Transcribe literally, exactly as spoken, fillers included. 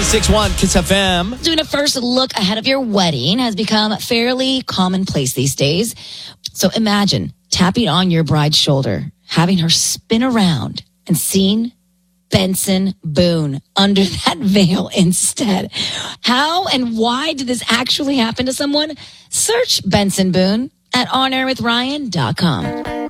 ninety-six point one Kiss F M. Doing a first look ahead of your wedding has become fairly commonplace these days. So imagine tapping on your bride's shoulder, having her spin around and seeing Benson Boone under that veil instead. How and why did this actually happen to someone? Search Benson Boone at on air with ryan dot com.